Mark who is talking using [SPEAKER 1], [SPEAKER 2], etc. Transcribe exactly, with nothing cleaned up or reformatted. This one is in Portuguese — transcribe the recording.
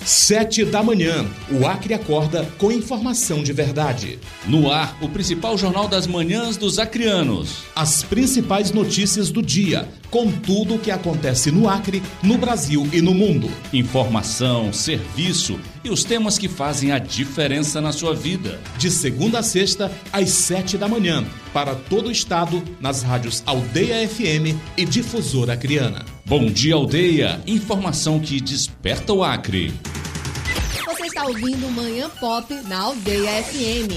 [SPEAKER 1] Sete da manhã, o Acre acorda com informação de verdade.
[SPEAKER 2] No ar, o principal jornal das manhãs dos acreanos.
[SPEAKER 1] As principais notícias do dia, com tudo o que acontece no Acre, no Brasil e no mundo.
[SPEAKER 2] Informação, serviço e os temas que fazem a diferença na sua vida.
[SPEAKER 1] De segunda a sexta, às sete da manhã, para todo o estado, nas rádios Aldeia F M e Difusora Acreana.
[SPEAKER 2] Bom dia, Aldeia. Informação que desperta o Acre.
[SPEAKER 3] Você está ouvindo Manhã Pop na Aldeia F M.